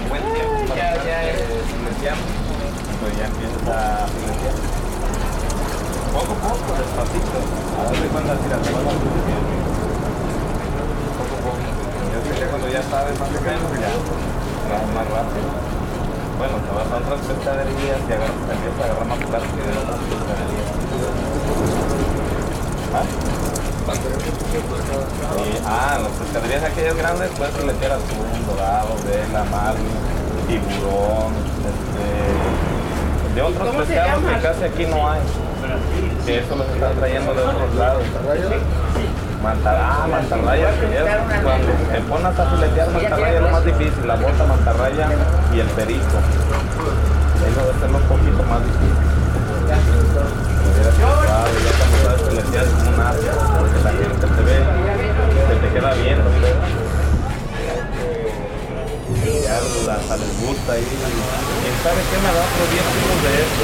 buen tiempo Ya pues ya empiezas a filetear. Poco a poco, despacito. A darle cuenta si las cosas poco a poco. Yo sé que cuando ya sabes más o menos, ya vas más rápido. Bueno, te vas a otras pescaderías y empiezas a agarrar más plástico de otras pescaderías. ¿Ah? Las pescaderías aquellas grandes puedes filetear atún, dorado, vela, marlin, tiburón, de otros pescados que casi aquí no hay, que eso los están trayendo de otros lados. Mantarraya, cuando te pones a filetear mantarraya es lo más difícil, la bota, mantarraya y el perico. Eso debe ser un poquito más difícil. Ya cuando sabes filetear es como un arte, porque la gente te ve, se te queda viendo, ya hasta les gusta y ¿quién sabe qué me da otros 10 kilos de esto?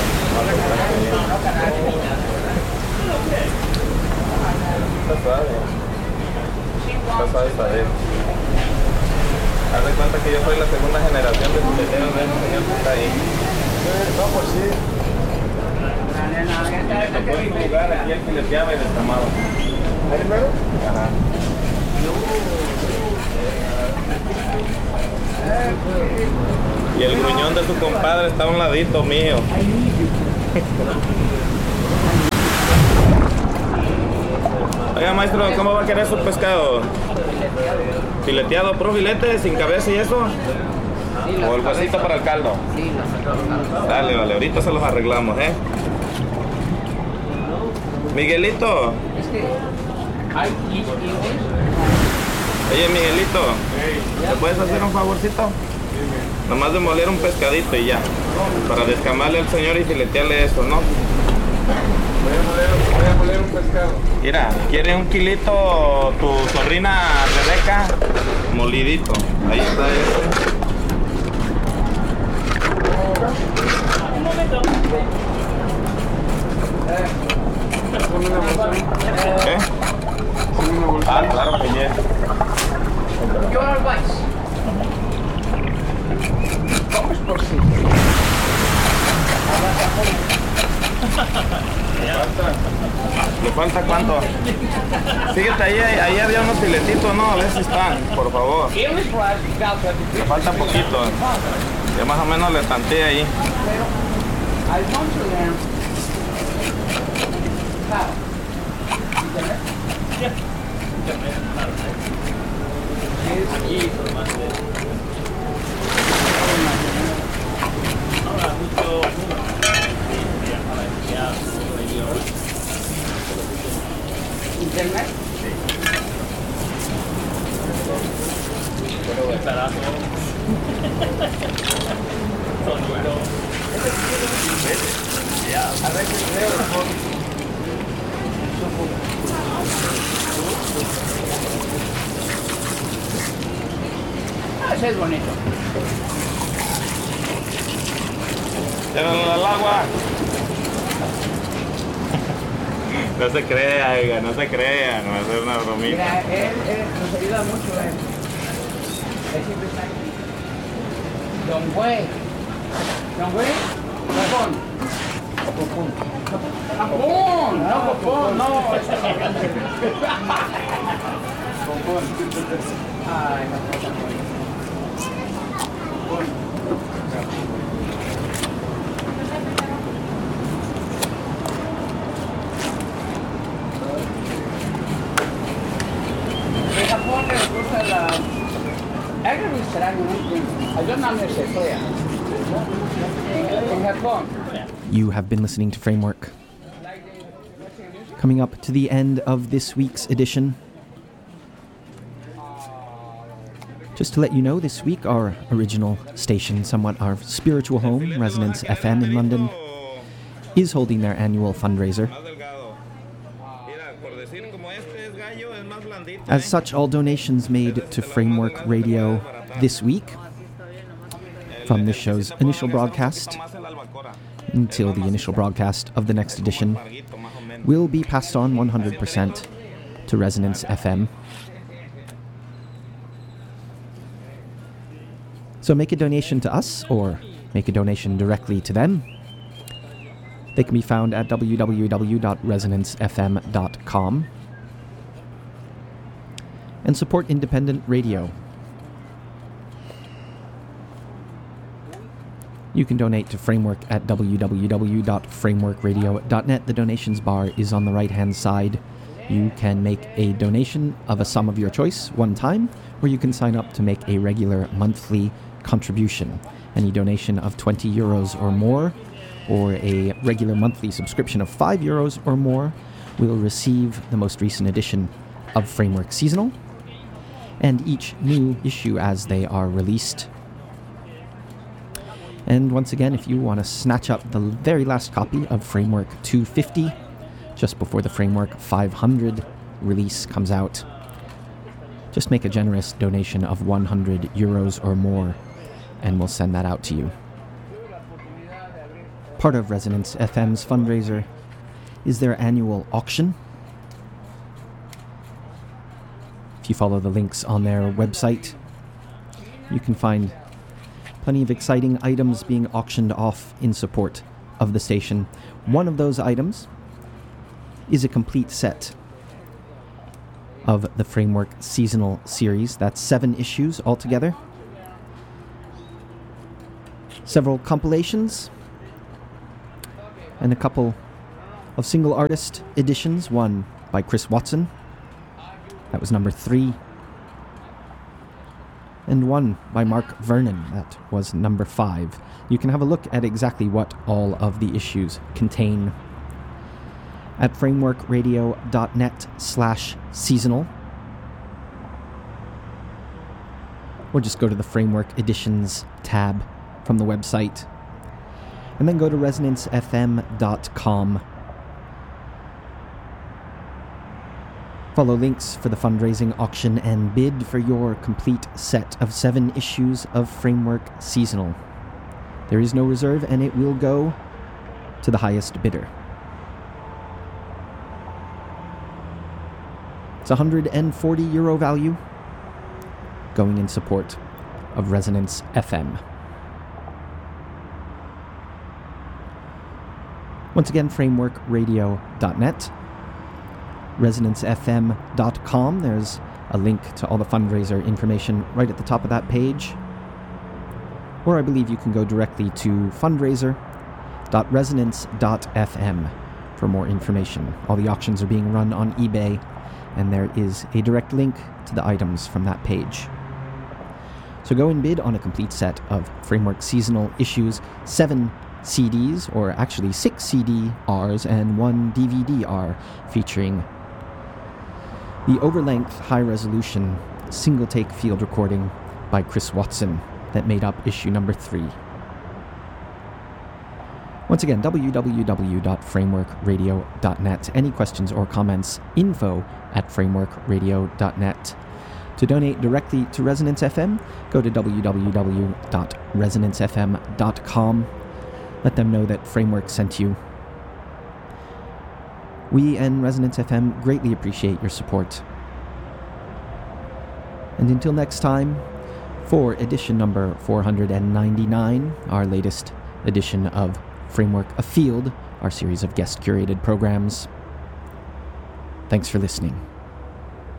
Está suave saber. Haz de cuenta que yo soy la segunda generación de fileteros de ese señor que está ahí. No, pues sí. Me tocó en su lugar, aquí el fileteaba y destamaba. ¿Ahí primero? Ajá. Y el gruñón de su compadre está a un ladito mío. Oiga, maestro, ¿cómo va a querer su pescado? ¿Fileteado, pro filete, sin cabeza y eso? ¿O el huesito para el caldo? Dale, vale, ahorita se los arreglamos, Miguelito. Oye, Miguelito, ¿te puedes hacer un favorcito? Nomás de moler un pescadito y ya, para descamarle al señor y filetearle eso, ¿no? Voy a moler un pescado. Mira, ¿quiere un kilito tu sobrina Rebeca? Molidito, ahí está ese. Un momento. ¿Qué? Claro que ya. Yo al vais. Vamos por sí. ¿Le falta cuánto? Síguete ahí había unos filetitos, ¿no? A ver si están, por favor. Le falta poquito. Ya más o menos le tanteé ahí. ¿Internet? Sí. Pero el carajo. A ver si veo el fondo. Ese es bonito. Llévalo al agua. No se crea, oiga, no se crea, no va a ser una bromita. Mira, él nos ayuda mucho, Él siempre está aquí. Don Güey. Don Güey, Japón. Japón, no Japón, no. Ay, Japón. En Japón les gusta la... Algo extraño, no entiendo. Yo no me sé, fea. En Japón. You have been listening to Framework. Coming up to the end of this week's edition. Just to let you know, this week our original station, somewhat our spiritual home, Resonance FM in London, is holding their annual fundraiser. As such, all donations made to Framework Radio this week, from this show's initial broadcast until the initial broadcast of the next edition, will be passed on 100% to Resonance FM. So make a donation to us or make a donation directly to them. They can be found at www.resonancefm.com. And support independent radio. You can donate to Framework at www.frameworkradio.net. The donations bar is on the right-hand side. You can make a donation of a sum of your choice one time, or you can sign up to make a regular monthly contribution. Any donation of 20 euros or more, or a regular monthly subscription of 5 euros or more, will receive the most recent edition of Framework Seasonal, and each new issue as they are released. And once again, if you want to snatch up the very last copy of Framework 250, just before the Framework 500 release comes out, just make a generous donation of 100 euros or more, and we'll send that out to you. Part of Resonance FM's fundraiser is their annual auction. If you follow the links on their website, you can find plenty of exciting items being auctioned off in support of the station. One of those items is a complete set of the Framework Seasonal series. That's 7 issues altogether. Several compilations and a couple of single artist editions, one by Chris Watson, that was number 3, and one by Mark Vernon, that was number 5. You can have a look at exactly what all of the issues contain at frameworkradio.net/seasonal, or just go to the Framework Editions tab from the website, and then go to resonancefm.com. Follow links for the fundraising auction and bid for your complete set of 7 issues of Framework Seasonal. There is no reserve, and it will go to the highest bidder. It's €140 value going in support of Resonance FM. Once again, frameworkradio.net. resonancefm.com. There's a link to all the fundraiser information right at the top of that page. Or I believe you can go directly to fundraiser.resonance.fm for more information. All the auctions are being run on eBay, and there is a direct link to the items from that page. So go and bid on a complete set of Framework Seasonal issues, 7 CDs, or actually 6 CD-Rs and 1 DVD-R, featuring the overlength, high-resolution, single-take field recording by Chris Watson that made up issue number 3. Once again, www.frameworkradio.net. Any questions or comments, info@frameworkradio.net. To donate directly to Resonance FM, go to www.resonancefm.com. Let them know that Framework sent you. We and Resonance FM greatly appreciate your support. And until next time, for edition number 499, our latest edition of Framework Afield, our series of guest-curated programs. Thanks for listening.